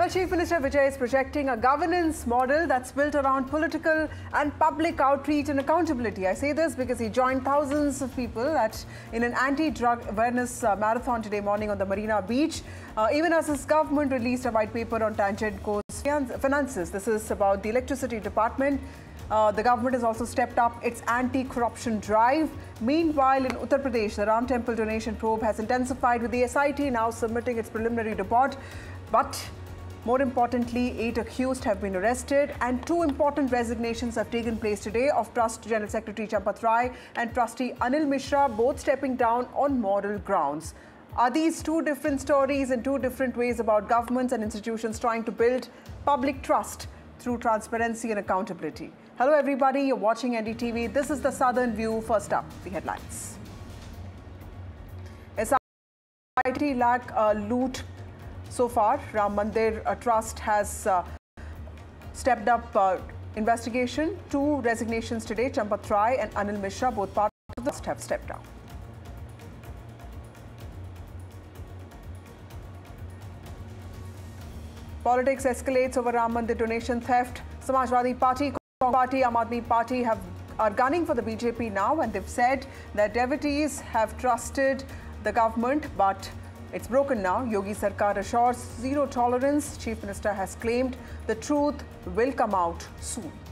Well, Chief Minister Vijay is projecting a governance model that's built around political and public outreach and accountability. I say this because he joined thousands of people in an anti-drug awareness marathon today morning on the Marina Beach, even as his government released a white paper on TANGEDCO's finances. This is about the electricity department. The government has also stepped up its anti-corruption drive. Meanwhile, in Uttar Pradesh, the Ram Temple donation probe has intensified, with the SIT now submitting its preliminary report. But more importantly, 8 accused have been arrested and 2 important resignations have taken place today of Trust General Secretary Champath Rai and Trustee Anil Mishra, both stepping down on moral grounds. Are these 2 different stories and 2 different ways about governments and institutions trying to build public trust through transparency and accountability? Hello everybody, you're watching NDTV. This is the Southern View. First up, the headlines. SIT lakh loot so far. Ram Mandir Trust has stepped up investigation. 2 resignations today. Champath Rai and Anil Mishra, both parts of the trust, have stepped down. Politics escalates over Ram Mandir donation theft. Samajwadi Party, Aam Aadmi Party are gunning for the BJP now, and they've said that devotees have trusted the government, but it's broken now. Yogi Sarkar assures zero tolerance. Chief Minister has claimed the truth will come out soon.